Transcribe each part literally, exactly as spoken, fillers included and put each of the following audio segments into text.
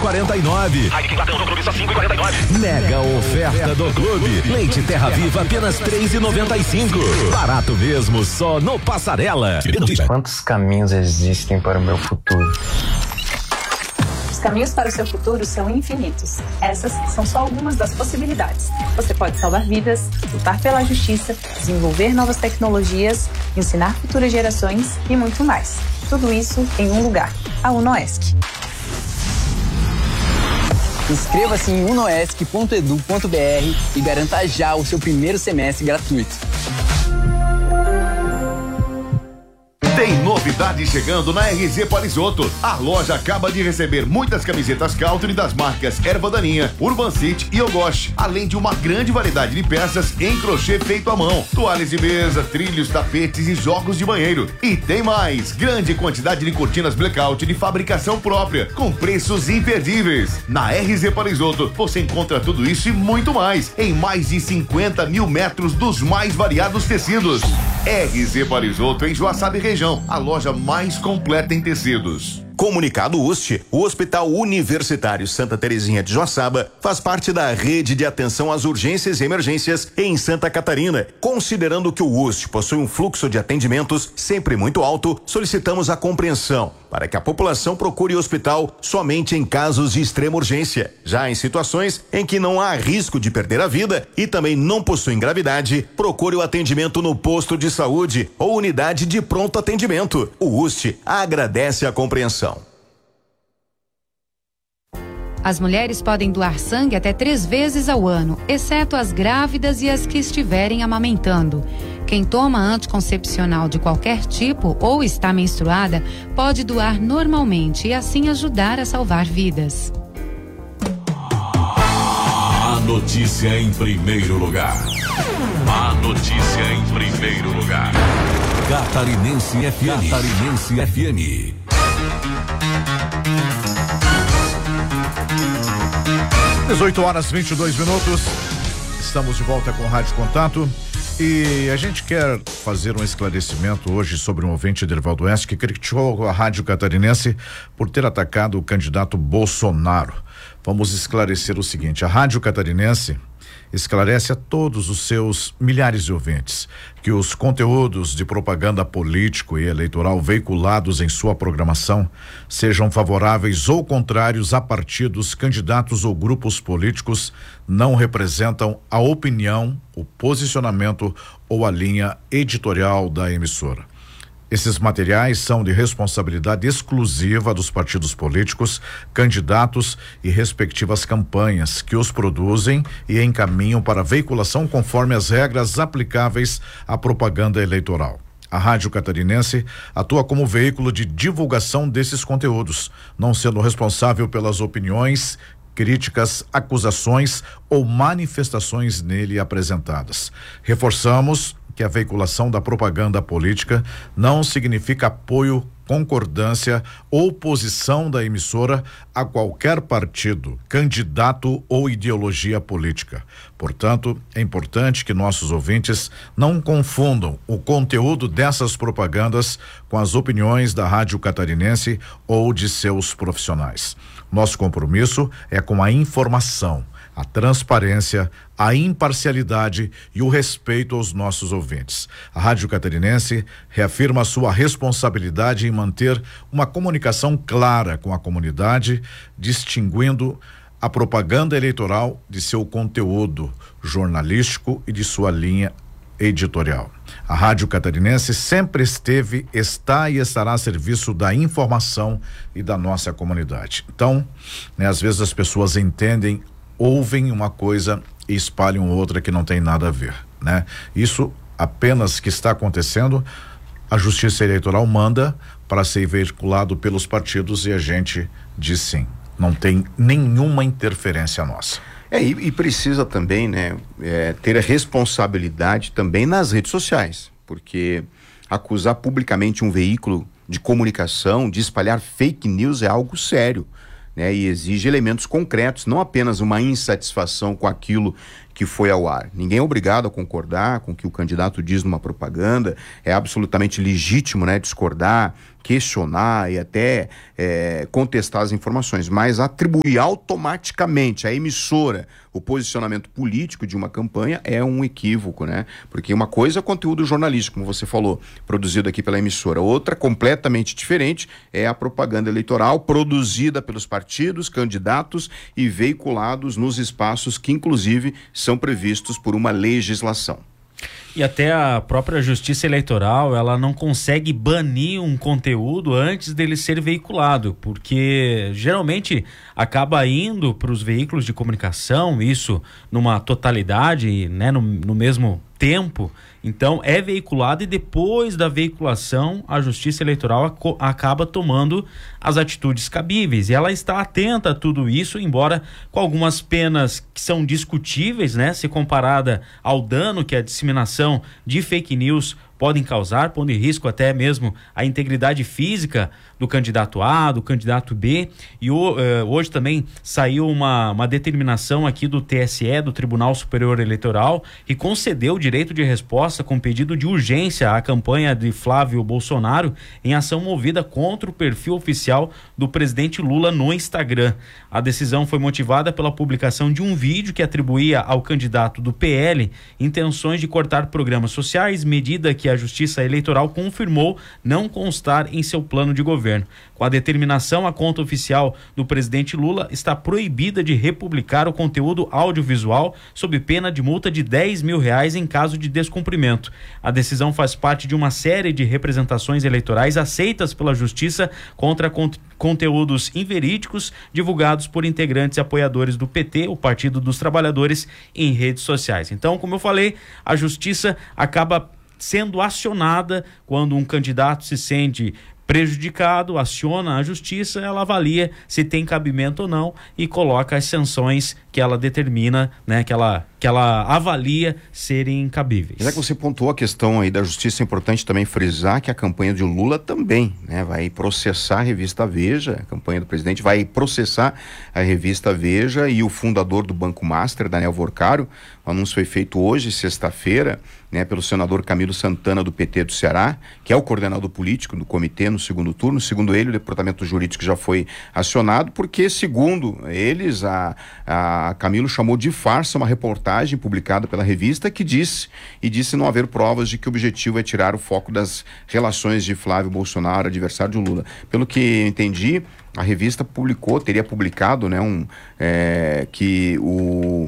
quarenta e nove. Mega oferta do Clube. Leite Terra Viva apenas três e noventa e cinco. Barato mesmo, só no Passarela. Quantos caminhos existem para o meu futuro? Os caminhos para o seu futuro são infinitos. Essas são só algumas das possibilidades. Você pode salvar vidas, lutar pela justiça, desenvolver novas tecnologias, ensinar futuras gerações e muito mais. Tudo isso em um lugar, a UNOESC. Inscreva-se em unoesc ponto edu ponto br e garanta já o seu primeiro semestre gratuito. Tem novidade chegando na R Z Parisotto. A loja acaba de receber muitas camisetas Country das marcas Erva Daninha, Urban City e Ogoshi, além de uma grande variedade de peças em crochê feito à mão, toalhas de mesa, trilhos, tapetes e jogos de banheiro. E tem mais, grande quantidade de cortinas blackout de fabricação própria, com preços imperdíveis. Na R Z Parisotto você encontra tudo isso e muito mais, em mais de cinquenta mil metros dos mais variados tecidos. R Z Parisotto em Joaçaba e região, a loja mais completa em tecidos. Comunicado U S T, o Hospital Universitário Santa Terezinha de Joaçaba faz parte da rede de atenção às urgências e emergências em Santa Catarina. Considerando que o U S T possui um fluxo de atendimentos sempre muito alto, solicitamos a compreensão para que a população procure o hospital somente em casos de extrema urgência. Já em situações em que não há risco de perder a vida e também não possuem gravidade, procure o atendimento no posto de saúde ou unidade de pronto atendimento. O U S T agradece a compreensão. As mulheres podem doar sangue até três vezes ao ano, exceto as grávidas e as que estiverem amamentando. Quem toma anticoncepcional de qualquer tipo ou está menstruada pode doar normalmente e assim ajudar a salvar vidas. A notícia em primeiro lugar. A notícia em primeiro lugar. Catarinense F M. Catarinense F M. dezoito horas e vinte e dois minutos. Estamos de volta com o Rádio Contato e a gente quer fazer um esclarecimento hoje sobre um ouvinte de Erivaldo Oeste que criticou a Rádio Catarinense por ter atacado o candidato Bolsonaro. Vamos esclarecer o seguinte: a Rádio Catarinense esclarece a todos os seus milhares de ouvintes que os conteúdos de propaganda político e eleitoral veiculados em sua programação, sejam favoráveis ou contrários a partidos, candidatos ou grupos políticos, não representam a opinião, o posicionamento ou a linha editorial da emissora. Esses materiais são de responsabilidade exclusiva dos partidos políticos, candidatos e respectivas campanhas que os produzem e encaminham para veiculação conforme as regras aplicáveis à propaganda eleitoral. A Rádio Catarinense atua como veículo de divulgação desses conteúdos, não sendo responsável pelas opiniões, críticas, acusações ou manifestações nele apresentadas. Reforçamos que a veiculação da propaganda política não significa apoio, concordância ou posição da emissora a qualquer partido, candidato ou ideologia política. Portanto, é importante que nossos ouvintes não confundam o conteúdo dessas propagandas com as opiniões da Rádio Catarinense ou de seus profissionais. Nosso compromisso é com a informação, a transparência, a imparcialidade e o respeito aos nossos ouvintes. A Rádio Catarinense reafirma sua responsabilidade em manter uma comunicação clara com a comunidade, distinguindo a propaganda eleitoral de seu conteúdo jornalístico e de sua linha editorial. A Rádio Catarinense sempre esteve, está e estará a serviço da informação e da nossa comunidade. Então, né, às vezes as pessoas entendem, ouvem uma coisa e espalham outra que não tem nada a ver, né? Isso apenas que está acontecendo, a Justiça Eleitoral manda para ser veiculado pelos partidos e a gente diz sim, não tem nenhuma interferência nossa. É, e, e precisa também, né, é, ter a responsabilidade também nas redes sociais, porque acusar publicamente um veículo de comunicação de espalhar fake news é algo sério, né, e exige elementos concretos, não apenas uma insatisfação com aquilo que foi ao ar. Ninguém é obrigado a concordar com o que o candidato diz numa propaganda, é absolutamente legítimo, né, discordar, questionar e até é, contestar as informações, mas atribuir automaticamente à emissora o posicionamento político de uma campanha é um equívoco, né? Porque uma coisa é conteúdo jornalístico, como você falou, produzido aqui pela emissora, outra completamente diferente é a propaganda eleitoral produzida pelos partidos, candidatos e veiculados nos espaços que inclusive são previstos por uma legislação. E até a própria Justiça Eleitoral, ela não consegue banir um conteúdo antes dele ser veiculado, porque geralmente acaba indo para os veículos de comunicação, isso numa totalidade, né, no, no mesmo tempo. Então é veiculado e depois da veiculação a Justiça Eleitoral ac- acaba tomando as atitudes cabíveis, e ela está atenta a tudo isso, embora com algumas penas que são discutíveis, né, se comparada ao dano que a disseminação de fake news podem causar, pondo em risco até mesmo a integridade física do candidato A, do candidato B. E o, uh, hoje também saiu uma, uma determinação aqui do T S E, do Tribunal Superior Eleitoral, que concedeu o direito de resposta com pedido de urgência à campanha de Flávio Bolsonaro em ação movida contra o perfil oficial do presidente Lula no Instagram. A decisão foi motivada pela publicação de um vídeo que atribuía ao candidato do P L intenções de cortar programas sociais, medida que a Justiça Eleitoral confirmou não constar em seu plano de governo. Com a determinação, a conta oficial do presidente Lula está proibida de republicar o conteúdo audiovisual sob pena de multa de dez mil reais em caso de descumprimento. A decisão faz parte de uma série de representações eleitorais aceitas pela Justiça contra con- conteúdos inverídicos divulgados por integrantes e apoiadores do P T, o Partido dos Trabalhadores, em redes sociais. Então, como eu falei, a Justiça acaba sendo acionada quando um candidato se sente prejudicado, aciona a Justiça, ela avalia se tem cabimento ou não e coloca as sanções que ela determina, né, que ela, que ela avalia serem cabíveis. Já que você pontuou a questão aí da Justiça, é importante também frisar que a campanha de Lula também, né, vai processar a revista Veja, a campanha do presidente vai processar a revista Veja, e o fundador do Banco Master, Daniel Vorcaro, o anúncio foi feito hoje, sexta-feira, né, pelo senador Camilo Santana, do P T do Ceará, que é o coordenador político do comitê no segundo turno. Segundo ele, o departamento jurídico já foi acionado, porque, segundo eles, a, a Camilo chamou de farsa uma reportagem publicada pela revista que disse, e disse não haver provas de que o objetivo é tirar o foco das relações de Flávio Bolsonaro, adversário de Lula. Pelo que entendi, a revista publicou, teria publicado, né, um, é, que o...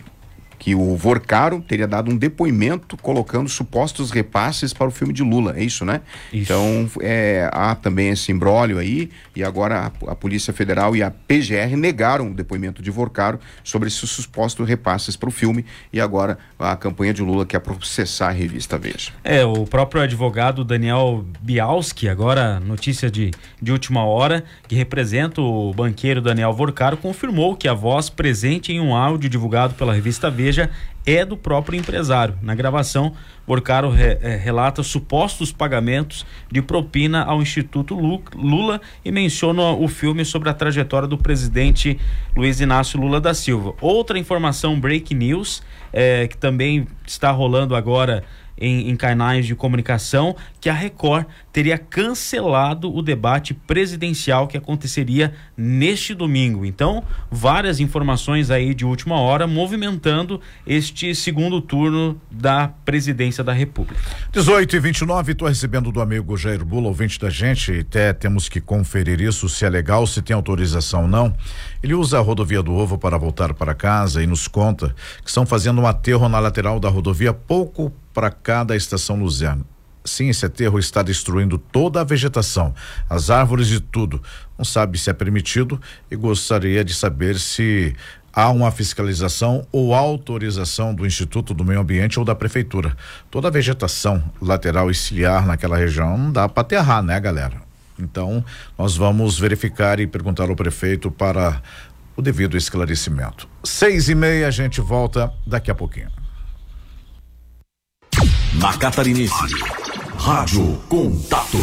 que o Vorcaro teria dado um depoimento colocando supostos repasses para o filme de Lula, é isso, né? Isso. Então, é, há também esse imbróglio aí, e agora a, a Polícia Federal e a P G R negaram o depoimento de Vorcaro sobre esses supostos repasses para o filme, e agora a campanha de Lula quer processar a revista Veja. É, o próprio advogado Daniel Bialski, agora notícia de, de última hora, que representa o banqueiro Daniel Vorcaro, confirmou que a voz presente em um áudio divulgado pela revista Veja é do próprio empresário. Na gravação, Vorcaro re, é, relata supostos pagamentos de propina ao Instituto Lula e menciona o filme sobre a trajetória do presidente Luiz Inácio Lula da Silva. Outra informação break news, é, que também está rolando agora Em, em canais de comunicação, que a Record teria cancelado o debate presidencial que aconteceria neste domingo. Então, várias informações aí de última hora movimentando este segundo turno da presidência da República. dezoito e vinte e nove, estou recebendo do amigo Jair Bula, ouvinte da gente, até temos que conferir isso, se é legal, se tem autorização ou não. Ele usa a rodovia do Ovo para voltar para casa e nos conta que estão fazendo um aterro na lateral da rodovia pouco para cada estação Luzerno. Sim, esse aterro está destruindo toda a vegetação, as árvores e tudo. Não sabe se é permitido e gostaria de saber se há uma fiscalização ou autorização do Instituto do Meio Ambiente ou da Prefeitura. Toda a vegetação lateral e ciliar naquela região não dá para aterrar, né, galera? Então, nós vamos verificar e perguntar ao prefeito para o devido esclarecimento. Seis e meia, a gente volta daqui a pouquinho. Na Catarinense, Rádio Contato.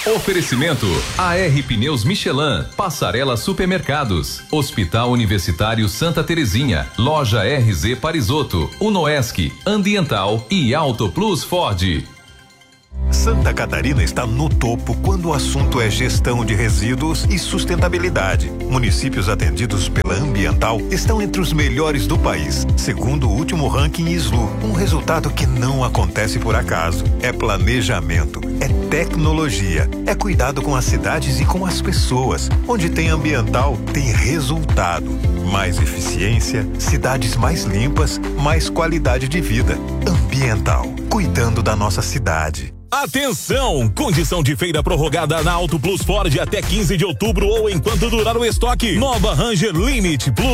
Oferecimento A R Pneus Michelin, Passarela Supermercados, Hospital Universitário Santa Terezinha, Loja R Z Parisotto, Unoesc, Ambiental e Auto Plus Ford. Santa Catarina está no topo quando o assunto é gestão de resíduos e sustentabilidade. Municípios atendidos pela Ambiental estão entre os melhores do país, segundo o último ranking I S L U. Um resultado que não acontece por acaso. É planejamento, é tecnologia, é cuidado com as cidades e com as pessoas. Onde tem Ambiental, tem resultado. Mais eficiência, cidades mais limpas, mais qualidade de vida. Ambiental, cuidando da nossa cidade. Atenção! Condição de feira prorrogada na Auto Plus Ford até quinze de outubro ou enquanto durar o estoque. Nova Ranger Limit Plus